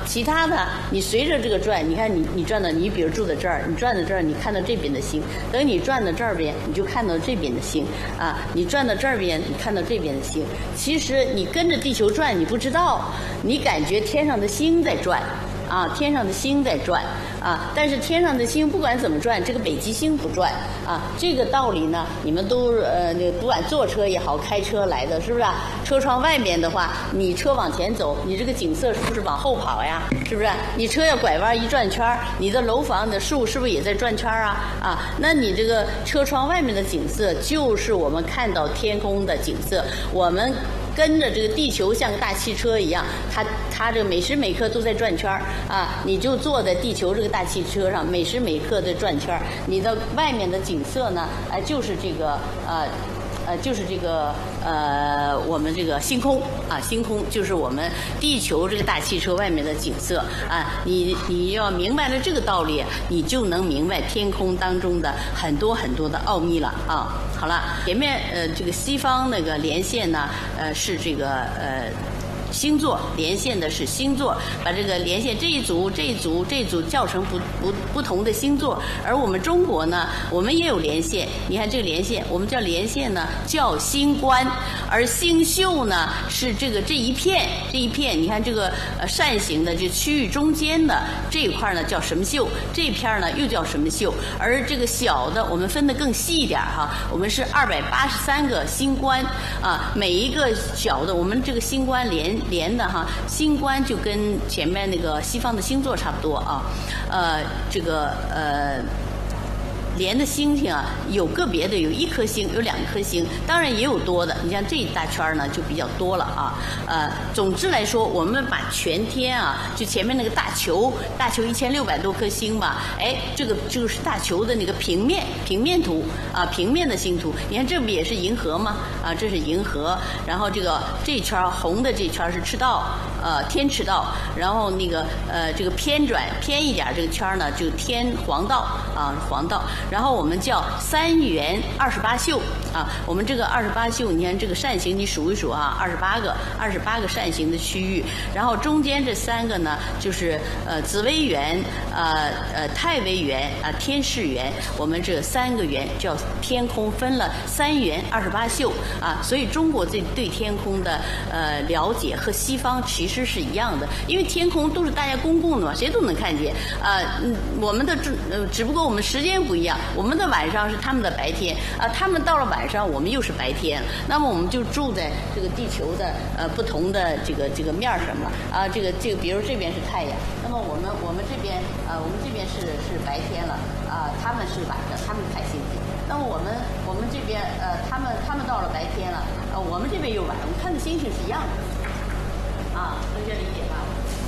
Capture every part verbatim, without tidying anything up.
其他的你随着这个转，你看你你转到你比如住在这儿，你转到这儿，你看到这边的星，等你转到这儿边，你就看到这边的星啊，你转到这儿边，你看到这边的星。其实你跟着地球转，你不知道，你感觉天上的星在转。啊，天上的星在转啊，但是天上的星不管怎么转，这个北极星不转啊。这个道理呢，你们都呃，那不管坐车也好，开车来的，是不是啊？车窗外面的话，你车往前走，你这个景色是不是往后跑呀？是不是？你车要拐弯一转圈，你的楼房、你的树是不是也在转圈啊？啊，那你这个车窗外面的景色，就是我们看到天空的景色，我们。跟着这个地球像个大汽车一样，它它这个每时每刻都在转圈啊！你就坐在地球这个大汽车上，每时每刻的转圈。你的外面的景色呢，哎、呃，就是这个呃。呃，就是这个呃，我们这个星空啊，星空就是我们地球这个大汽车外面的景色啊。你你要明白了这个道理，你就能明白天空当中的很多很多的奥秘了啊。好了，前面呃这个西方那个连线呢，呃是这个呃。星座连线的是星座，把这个连线这一组、这一组、这一组叫成不不不同的星座。而我们中国呢，我们也有连线。你看这个连线，我们叫连线呢，叫星官，而星宿呢是这个这一片这一片。你看这个呃扇形的这区域中间的这一块呢叫什么宿，这一片呢又叫什么宿。而这个小的我们分得更细一点哈，我们是二百八十三个星官啊，每一个小的我们这个星官连。连的哈，星官就跟前面那个西方的星座差不多啊，呃，这个呃。连的星星啊，有个别的有一颗星，有两颗星，当然也有多的。你像这一大圈呢，就比较多了啊。呃，总之来说，我们把全天啊，就前面那个大球，大球一千六百多颗星吧，哎，这个就是大球的那个平面平面图啊，平面的星图。你看这不也是银河吗？啊，这是银河，然后这个这一圈红的这一圈是赤道，呃，天赤道，然后那个呃这个偏转偏一点这个圈呢，就天黄道啊，黄道。然后我们叫三元二十八宿啊，我们这个二十八宿，你看这个扇形，你数一数啊，二十八个，二十八个扇形的区域。然后中间这三个呢，就是呃紫微垣、呃呃太微垣啊、天市垣，我们这三个垣叫天空分了三元二十八宿啊。所以中国这对天空的呃了解和西方其实是一样的，因为天空都是大家公共的嘛，谁都能看见啊。嗯，我们的只呃只不过我们时间不一样。我们的晚上是他们的白天啊，他们到了晚上，我们又是白天。那么我们就住在这个地球的呃不同的这个这个面上了啊，这个这个，比如这边是太阳，那么我们我们这边啊，我们这边是是白天了啊，他们是晚上，他们看星星。那么我们我们这边呃，他们他们到了白天了，呃，我们这边又晚上，我们看的星星是一样的啊，同学理解吧？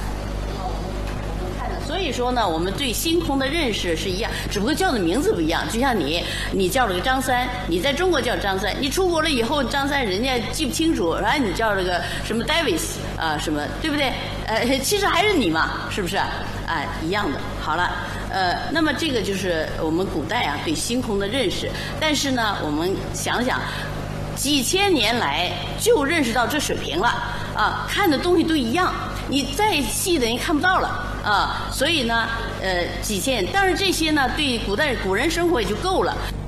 所以说呢，我们对星空的认识是一样，只不过叫的名字不一样。就像你，你叫了个张三，你在中国叫张三，你出国了以后，张三人家记不清楚，然后你叫这个什么 Davis 啊、呃，什么，对不对？呃，其实还是你嘛，是不是？啊、呃，一样的。好了，呃，那么这个就是我们古代啊对星空的认识。但是呢，我们想想，几千年来就认识到这水平了啊，看的东西都一样，你再细的你看不到了。啊，所以呢，呃，几千，但是这些呢，对古代古人生活也就够了。